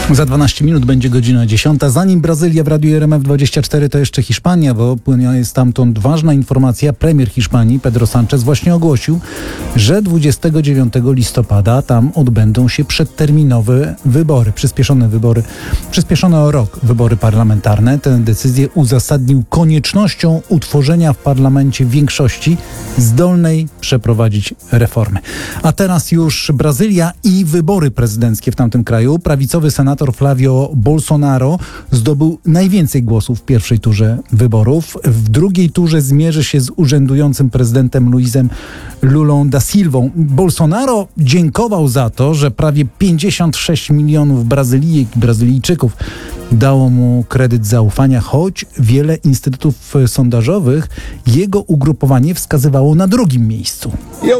Za 12 minut będzie godzina 10. Zanim Brazylia w Radiu RMF24, to jeszcze Hiszpania, bo płynie stamtąd ważna informacja. Premier Hiszpanii, Pedro Sánchez, właśnie ogłosił, że 29 listopada tam odbędą się przedterminowe wybory, przyspieszone o rok wybory parlamentarne. Tę decyzję uzasadnił koniecznością utworzenia w parlamencie większości zdolnej przeprowadzić reformy. A teraz już Brazylia i wybory prezydenckie w tamtym kraju. Prawicowy senator Flávio Bolsonaro zdobył najwięcej głosów w pierwszej turze wyborów. W drugiej turze zmierzy się z urzędującym prezydentem Luizem Lulą da Silvą. Bolsonaro dziękował za to, że prawie 56 milionów Brazylijek i Brazylijczyków dało mu kredyt zaufania, choć wiele instytutów sondażowych jego ugrupowanie wskazywało na drugim miejscu.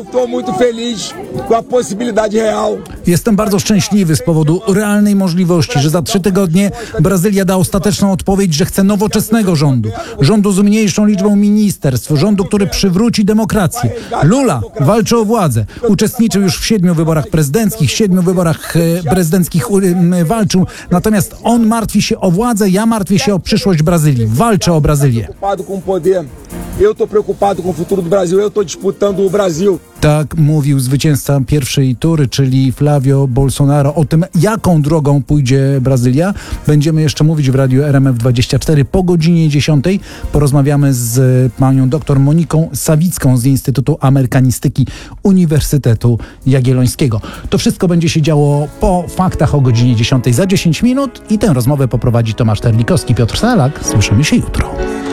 Jestem bardzo szczęśliwy z powodu realnej możliwości, że za 3 tygodnie Brazylia da ostateczną odpowiedź, że chce nowoczesnego rządu z mniejszą liczbą ministerstw, rządu, który przywróci demokrację. Lula walczy o władzę. Uczestniczył już w 7 wyborach prezydenckich, 7 wyborach prezydenckich walczył, natomiast on martwi się o władzę, ja martwię się o przyszłość Brazylii. Walczę o Brazylię. Eu tô preocupado com o futuro do Brasil, eu tô disputando o Brasil. Tak mówił zwycięzca pierwszej tury, czyli Flávio Bolsonaro. O tym, jaką drogą pójdzie Brazylia, będziemy jeszcze mówić w Radiu RMF24 po godzinie 10. Porozmawiamy z panią dr Moniką Sawicką z Instytutu Amerykanistyki Uniwersytetu Jagiellońskiego. To wszystko będzie się działo po faktach o godzinie 10 za 10 minut i tę rozmowę poprowadzi Tomasz Terlikowski, Piotr Salak. Słyszymy się jutro.